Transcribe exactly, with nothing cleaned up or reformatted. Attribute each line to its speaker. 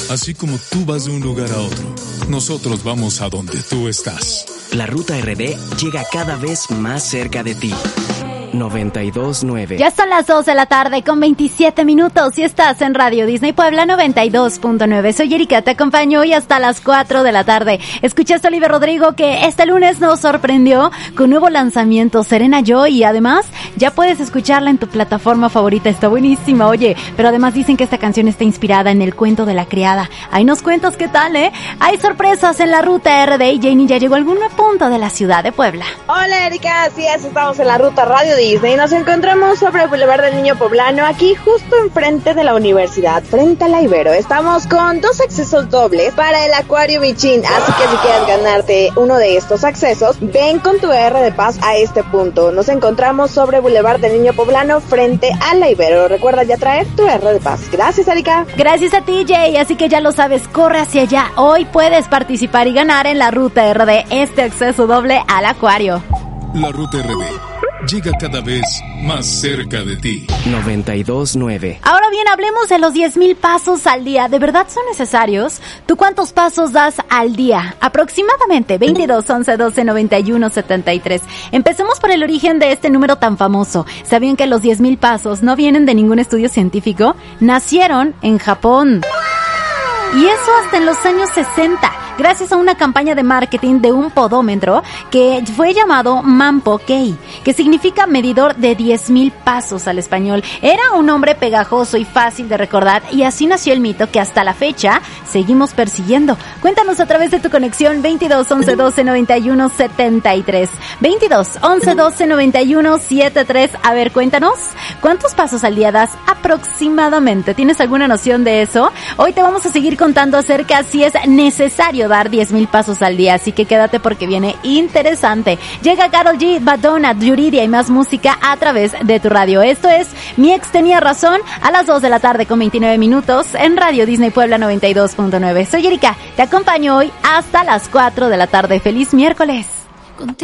Speaker 1: Así como tú vas de un lugar a otro, nosotros vamos a donde tú estás.
Speaker 2: La Ruta R D llega cada vez más cerca de ti. noventa y dos punto nueve.
Speaker 3: Ya son las dos de la tarde con veintisiete minutos y estás en Radio Disney Puebla noventa y dos punto nueve. Soy Erika, te acompaño hoy hasta las cuatro de la tarde. Escuchaste a Olivia Rodrigo que este lunes nos sorprendió con nuevo lanzamiento, Serena Joy, y además ya puedes escucharla en tu plataforma favorita. Está buenísima, oye, pero además dicen que esta canción está inspirada en el cuento de la criada. Ahí nos cuentas qué tal, ¿eh? Hay sorpresas en la Ruta R D y Janie ya llegó a algún punto de la ciudad de Puebla.
Speaker 4: Hola Erika, así es, estamos en la Ruta Radio Disney. Nos encontramos sobre el Boulevard del Niño Poblano, aquí justo enfrente de la universidad, frente a la Ibero. Estamos con dos accesos dobles para el Acuario Michin, así que si quieres ganarte uno de estos accesos, ven con tu R de Paz a este punto. Nos encontramos sobre Boulevard del Niño Poblano, frente a la Ibero. Recuerda ya traer tu R de Paz. Gracias, Erika.
Speaker 3: Gracias a ti, Jay, así que ya lo sabes, corre hacia allá. Hoy puedes participar y ganar en la Ruta R D este acceso doble al Acuario.
Speaker 1: La Ruta R D llega cada vez más cerca de ti.
Speaker 2: noventa y dos punto nueve.
Speaker 3: Ahora bien, hablemos de los diez mil pasos al día. ¿De verdad son necesarios? ¿Tú cuántos pasos das al día? Aproximadamente veintidós, once, doce, noventa y uno, setenta y tres. Empecemos por el origen de este número tan famoso. ¿Sabían que los diez mil pasos no vienen de ningún estudio científico? Nacieron en Japón. Y eso hasta en los años sesenta, gracias a una campaña de marketing de un podómetro que fue llamado Manpo-kei, que significa medidor de diez mil pasos al español. Era un nombre pegajoso y fácil de recordar, y así nació el mito que hasta la fecha seguimos persiguiendo. Cuéntanos a través de tu conexión veintidós, once, doce, noventa y uno, setenta y tres. veintidós, once, doce, noventa y uno, setenta y tres. A ver, cuéntanos, ¿cuántos pasos al día das aproximadamente? ¿Tienes alguna noción de eso? Hoy te vamos a seguir contando acerca si es necesario dar diez mil pasos al día, así que quédate porque viene interesante. Llega Karol G, Madonna, Yuridia y más música a través de tu radio. Esto es Mi Ex Tenía Razón, a las dos de la tarde con veintinueve minutos en Radio Disney Puebla noventa y dos punto nueve. Soy Erika, te acompaño hoy hasta las cuatro de la tarde. ¡Feliz miércoles! Contigo.